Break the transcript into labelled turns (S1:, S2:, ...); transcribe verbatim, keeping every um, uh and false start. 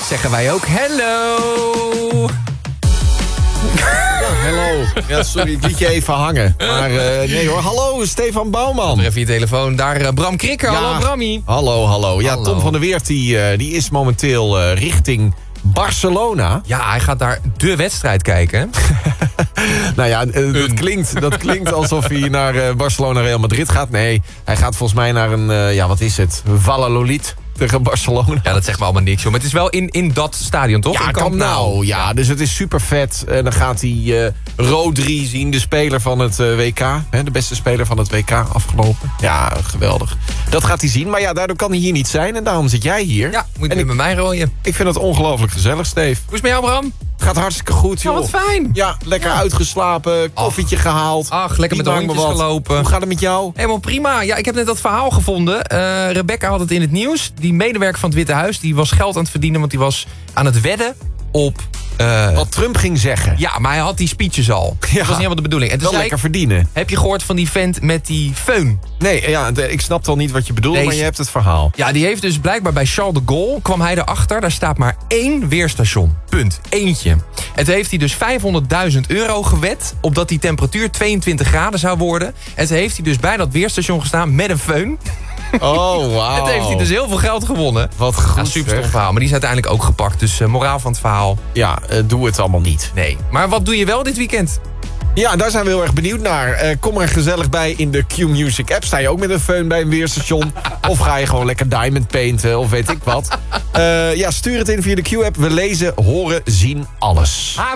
S1: zeggen wij ook hello.
S2: Ja, hello. Ja, sorry, ik liet je even hangen. Maar uh, nee hoor, hallo, Stefan Bouwman.
S1: Even je telefoon, daar uh, Bram Krikker.
S2: Ja.
S1: Hallo Brammy.
S2: Hallo, hallo. Ja,
S1: Hallo.
S2: Tom van der Weert die, uh, die is momenteel uh, richting Barcelona.
S1: Ja, hij gaat daar de wedstrijd kijken.
S2: Nou ja, uh, dat, klinkt, dat klinkt alsof hij naar uh, Barcelona Real Madrid gaat. Nee, hij gaat volgens mij naar een, uh, ja wat is het, Valladolid tegen Barcelona.
S1: Ja, dat zegt me allemaal niks, joh. Maar het is wel in, in dat stadion, toch?
S2: Ja,
S1: in
S2: Camp Nou. Ja, dus het is super vet. En dan gaat hij uh, Rodri zien, de speler van het uh, W K. Hè, de beste speler van het W K afgelopen. Ja, geweldig. Dat gaat hij zien. Maar ja, daardoor kan hij hier niet zijn. En daarom zit jij hier.
S1: Ja, moet je
S2: en ik,
S1: met mij rooien.
S2: ik vind het ongelooflijk gezellig, Steve.
S1: Hoe is het met jou, Bram?
S2: Het gaat hartstikke goed, joh.
S1: Ja, wat fijn.
S2: Ja, lekker uitgeslapen, koffietje
S1: Ach.
S2: gehaald.
S1: Ach, lekker met de
S2: Niet
S1: hondjes
S2: lang maar wat.
S1: gelopen.
S2: Hoe gaat het met jou?
S1: Helemaal prima. Ja, ik heb net dat verhaal gevonden. Uh, Rebecca had het in het nieuws. Die medewerker van het Witte Huis, die was geld aan het verdienen, want die was aan het wedden op... Uh,
S2: Wat Trump ging zeggen.
S1: Ja, maar hij had die speeches al.
S2: Ja.
S1: Dat was niet helemaal de bedoeling. En toen
S2: Wel
S1: zei
S2: lekker
S1: ik,
S2: verdienen.
S1: heb je gehoord van die vent met die föhn?
S2: Nee, ja, ik snapte al niet wat je bedoelde,
S1: Deze-
S2: maar je hebt het verhaal.
S1: Ja, die heeft dus blijkbaar bij Charles de Gaulle, kwam hij erachter, daar staat maar één weerstation. Punt. Eentje. En toen heeft hij dus vijfhonderdduizend euro gewet, opdat die temperatuur tweeëntwintig graden zou worden. En toen heeft hij dus bij dat weerstation gestaan met een föhn.
S2: Oh, wauw.
S1: En toen heeft hij dus heel veel geld gewonnen.
S2: Wat goed,
S1: Ja, super tof
S2: zeg.
S1: verhaal. Maar die is uiteindelijk ook gepakt. Dus uh, moraal van het verhaal,
S2: Ja, uh, doe het allemaal niet.
S1: nee. Maar wat doe je wel dit weekend?
S2: Ja, daar zijn we heel erg benieuwd naar. Uh, kom er gezellig bij in de Q-Music app. Sta je ook met een föhn bij een weerstation? Of ga je gewoon lekker diamond painten of weet ik wat? Uh, ja, stuur het in via de Q-app. We lezen, horen, zien alles.